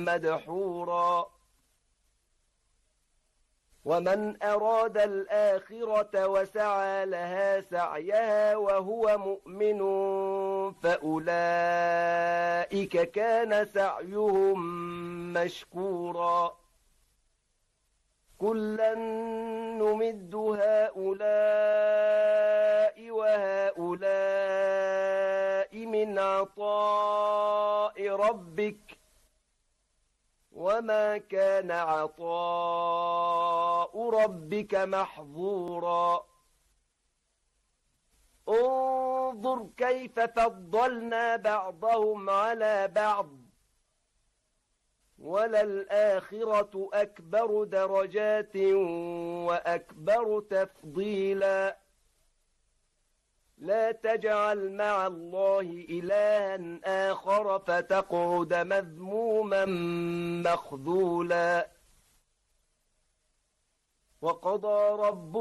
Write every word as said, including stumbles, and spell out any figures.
مدحورا ومن أراد الآخرة وسعى لها سعيها وهو مؤمن فأولئك كان سعيهم مشكورا كلا نمد هؤلاء وهؤلاء من عطاء ربك وما كان عطاء ربك محظورا انظر كيف فضلنا بعضهم على بعض وللآخرة أكبر درجات وأكبر تفضيلا لا تجعل مع الله إلها آخر فتقعد مذموما مخذولا وقضى ربك